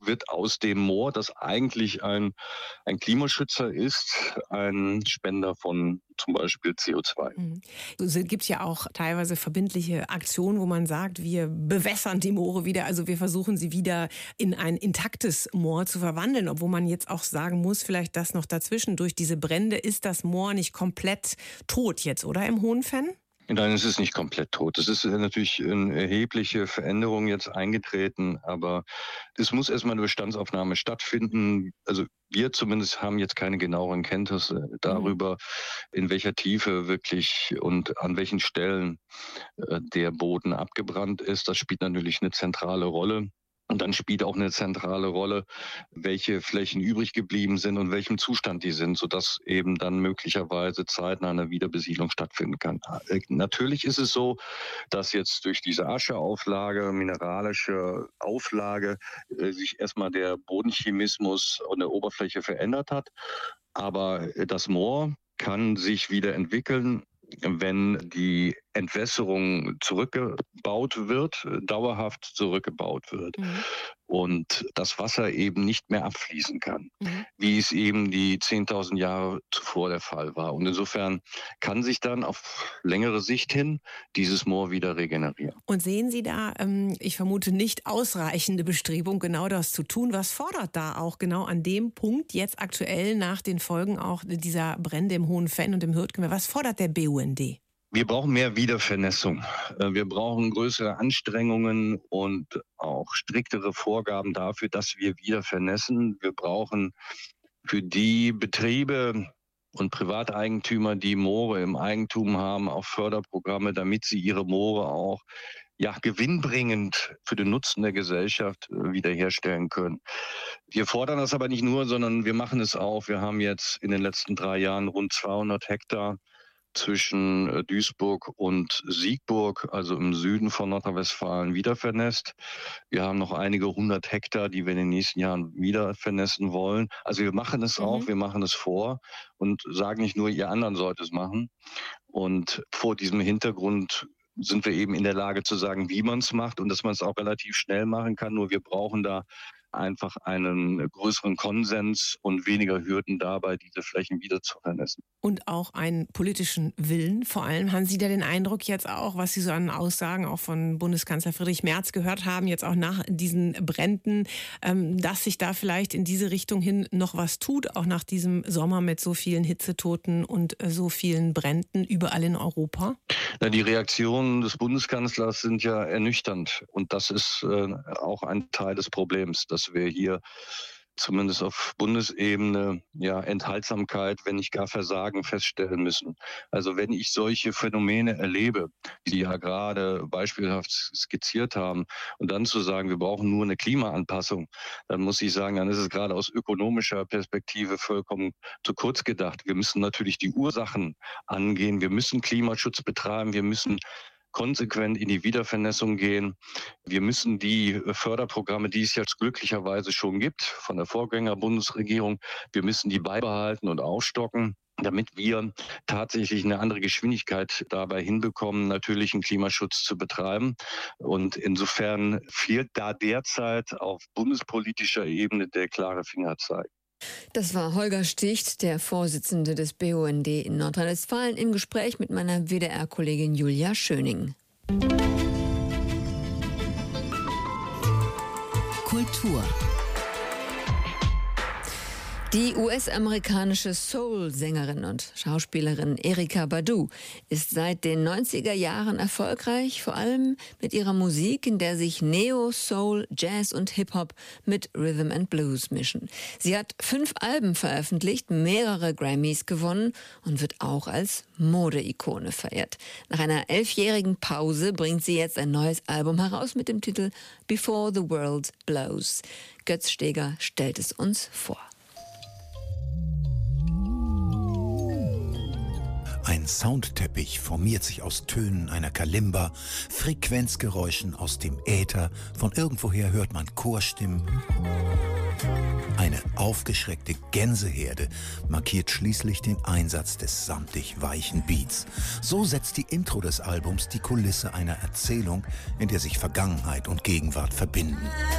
wird aus dem Moor, das eigentlich ein Klimaschützer ist, ein Spender von zum Beispiel CO2. Es gibt ja auch teilweise verbindliche Aktionen, wo man sagt, wir bewässern die Moore wieder, also wir versuchen sie wieder in ein intaktes Moor zu verwandeln, obwohl man jetzt auch sagen muss, vielleicht das noch dazwischen, durch diese Brände ist das Moor nicht komplett tot jetzt, oder im Hohenfenn? Nein, es ist nicht komplett tot. Es ist natürlich eine erhebliche Veränderung jetzt eingetreten, aber es muss erstmal eine Bestandsaufnahme stattfinden. Also wir zumindest haben jetzt keine genaueren Kenntnisse darüber, in welcher Tiefe wirklich und an welchen Stellen der Boden abgebrannt ist. Das spielt natürlich eine zentrale Rolle. Und dann spielt auch eine zentrale Rolle, welche Flächen übrig geblieben sind und welchem Zustand die sind, sodass eben dann möglicherweise zeitnah eine Wiederbesiedlung stattfinden kann. Natürlich ist es so, dass jetzt durch diese Ascheauflage, mineralische Auflage, sich erstmal der Bodenchemismus an der Oberfläche verändert hat. Aber das Moor kann sich wieder entwickeln, wenn die Entwässerung zurückgebaut wird, dauerhaft zurückgebaut wird und das Wasser eben nicht mehr abfließen kann, wie es eben die 10.000 Jahre zuvor der Fall war. Und insofern kann sich dann auf längere Sicht hin dieses Moor wieder regenerieren. Und sehen Sie da, ich vermute, nicht ausreichende Bestrebung, genau das zu tun? Was fordert da auch genau an dem Punkt jetzt aktuell nach den Folgen auch dieser Brände im Hohenfenn und im Hürtgen? Was fordert der BUND? Wir brauchen mehr Wiedervernässung. Wir brauchen größere Anstrengungen und auch striktere Vorgaben dafür, dass wir wieder vernässen. Wir brauchen für die Betriebe und Privateigentümer, die Moore im Eigentum haben, auch Förderprogramme, damit sie ihre Moore auch gewinnbringend für den Nutzen der Gesellschaft wiederherstellen können. Wir fordern das aber nicht nur, sondern wir machen es auch. Wir haben jetzt in den letzten 3 Jahren rund 200 Hektar zwischen Duisburg und Siegburg, also im Süden von Nordrhein-Westfalen, wieder vernässt. Wir haben noch einige 100 Hektar, die wir in den nächsten Jahren wieder vernässen wollen. Also wir machen es auch, wir machen es vor und sagen nicht nur, ihr anderen sollt es machen. Und vor diesem Hintergrund sind wir eben in der Lage zu sagen, wie man es macht und dass man es auch relativ schnell machen kann. Nur wir brauchen da einfach einen größeren Konsens und weniger Hürden dabei, diese Flächen wieder zu vernässen. Und auch einen politischen Willen. Vor allem haben Sie da den Eindruck jetzt auch, was Sie so an Aussagen auch von Bundeskanzler Friedrich Merz gehört haben, jetzt auch nach diesen Bränden, dass sich da vielleicht in diese Richtung hin noch was tut, auch nach diesem Sommer mit so vielen Hitzetoten und so vielen Bränden überall in Europa? Die Reaktionen des Bundeskanzlers sind ja ernüchternd. Und das ist auch ein Teil des Problems, dass wir hier zumindest auf Bundesebene Enthaltsamkeit, wenn nicht gar Versagen feststellen müssen. Also wenn ich solche Phänomene erlebe, die Sie ja gerade beispielhaft skizziert haben, und dann zu sagen, wir brauchen nur eine Klimaanpassung, dann muss ich sagen, dann ist es gerade aus ökonomischer Perspektive vollkommen zu kurz gedacht. Wir müssen natürlich die Ursachen angehen, wir müssen Klimaschutz betreiben, wir müssen konsequent in die Wiedervernässung gehen. Wir müssen die Förderprogramme, die es jetzt glücklicherweise schon gibt, von der Vorgänger-Bundesregierung, wir müssen die beibehalten und aufstocken, damit wir tatsächlich eine andere Geschwindigkeit dabei hinbekommen, natürlichen Klimaschutz zu betreiben. Und insofern fehlt da derzeit auf bundespolitischer Ebene der klare Fingerzeig. Das war Holger Sticht, der Vorsitzende des BUND in Nordrhein-Westfalen, im Gespräch mit meiner WDR-Kollegin Julia Schöning. Kultur. Die US-amerikanische Soul-Sängerin und Schauspielerin Erykah Badu ist seit den 90er Jahren erfolgreich, vor allem mit ihrer Musik, in der sich Neo, Soul, Jazz und Hip-Hop mit Rhythm and Blues mischen. Sie hat 5 Alben veröffentlicht, mehrere Grammys gewonnen und wird auch als Mode-Ikone verehrt. Nach einer 11-jährigen Pause bringt sie jetzt ein neues Album heraus mit dem Titel Before the World Blows. Götz Steger stellt es uns vor. Ein Soundteppich formiert sich aus Tönen einer Kalimba, Frequenzgeräuschen aus dem Äther, von irgendwoher hört man Chorstimmen. Eine aufgeschreckte Gänseherde markiert schließlich den Einsatz des samtig weichen Beats. So setzt die Intro des Albums die Kulisse einer Erzählung, in der sich Vergangenheit und Gegenwart verbinden.